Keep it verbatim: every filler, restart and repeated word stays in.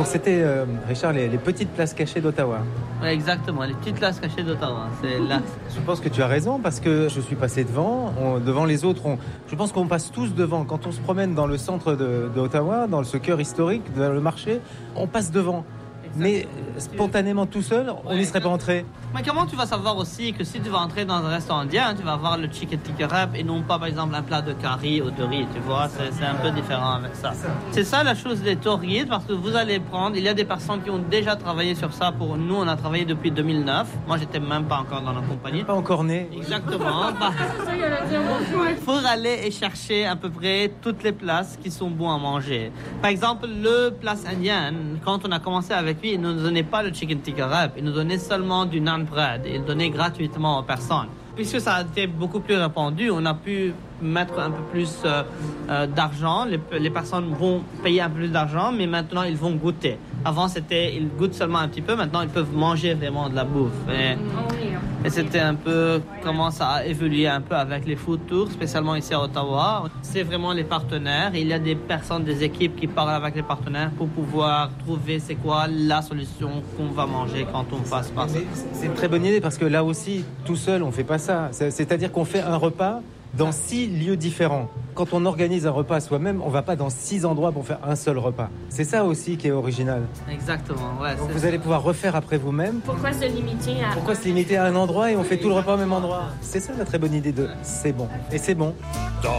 c'était, euh, Richard, les, les petites places cachées d'Ottawa. Ouais, exactement, les petites places cachées d'Ottawa. C'est là. Je pense que tu as raison parce que je suis passé devant, on, devant les autres. On, je pense qu'on passe tous devant. Quand on se promène dans le centre de, d'Ottawa, dans ce cœur historique, dans le marché, on passe devant. Mais spontanément tout seul, on n'y serait pas entré. Mais comment tu vas savoir aussi que si tu vas entrer dans un restaurant indien, tu vas avoir le chicken tikka wrap et non pas par exemple un plat de curry ou de riz, tu vois, c'est, c'est un peu différent avec ça. C'est ça la chose des tour guides parce que vous allez prendre, il y a des personnes qui ont déjà travaillé sur ça pour nous, on a travaillé depuis deux mille neuf. Moi, j'étais même pas encore dans la compagnie. Pas encore né. Exactement. Bah, faut aller et chercher à peu près toutes les places qui sont bonnes à manger. Par exemple, le place indienne, quand on a commencé avec lui, il ne nous donnait pas le chicken tikka wrap, il nous donnait seulement du naan bread, il donnait gratuitement aux personnes. Puisque ça a été beaucoup plus répandu, on a pu mettre un peu plus euh, euh, d'argent. Les, les personnes vont payer un peu plus d'argent, mais maintenant ils vont goûter. Avant, c'était ils goûtent seulement un petit peu. Maintenant, ils peuvent manger vraiment de la bouffe. Et, et c'était un peu comment ça a évolué un peu avec les food tours, spécialement ici à Ottawa. C'est vraiment les partenaires. Il y a des personnes, des équipes qui parlent avec les partenaires pour pouvoir trouver c'est quoi la solution qu'on va manger quand on passe par ça. C'est une très bonne idée parce que là aussi, tout seul, on fait pas ça. C'est-à-dire qu'on fait un repas dans six lieux différents. Quand on organise un repas soi-même, on va pas dans six endroits pour faire un seul repas. C'est ça aussi qui est original. Exactement, ouais. Donc vous allez pouvoir refaire après vous-même. Pourquoi se limiter à... Pourquoi se limiter à un endroit et on fait tout le repas au même endroit? C'est ça la très bonne idée de c'est bon. Et c'est bon.